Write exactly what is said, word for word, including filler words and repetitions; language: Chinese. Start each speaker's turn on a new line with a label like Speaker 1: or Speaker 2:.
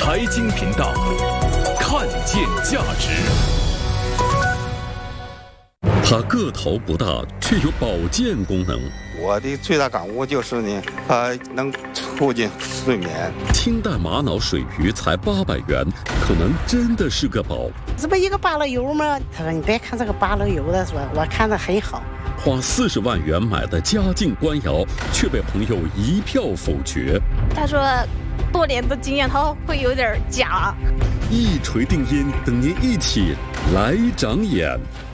Speaker 1: 财经频道，看见价值。
Speaker 2: 它个头不大，却有保健功能。
Speaker 3: 我的最大感悟就是呢，它能促进睡眠。
Speaker 2: 清淡玛瑙水鱼才八百元，可能真的是个宝。
Speaker 4: 这不一个芭乐油吗？他说你别看这个芭乐油的，说我看着很好。
Speaker 2: 花四十万元买的家境官窑，却被朋友一票否决。
Speaker 5: 他说多年的经验，他会有点假。
Speaker 2: 一锤定音，等您一起来长眼。